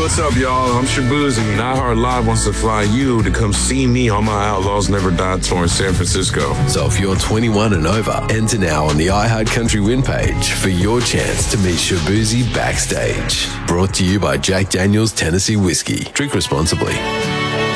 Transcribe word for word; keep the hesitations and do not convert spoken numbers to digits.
what's up, y'all? I'm Shabuzi, and iHeart Live wants to fly you to come see me on my Outlaws Never Die tour in San Francisco. So if you're twenty-one and over, enter now on the iHeart Country Win page for your chance to meet Shabuzi backstage. Brought to you by Jack Daniel's Tennessee Whiskey. Drink responsibly.